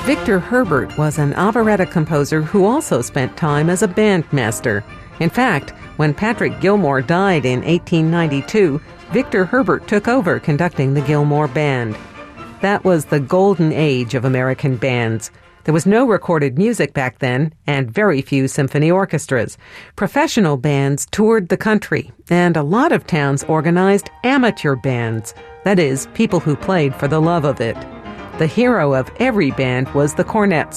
Victor Herbert was an operetta composer who also spent time as a bandmaster. In fact, when Patrick Gilmore died in 1892, Victor Herbert took over conducting the Gilmore Band. That was the golden age of American bands. There was no recorded music back then, and very few symphony orchestras. Professional bands toured the country, and a lot of towns organized amateur bands. That is, people who played for the love of it. The hero of every band was the cornet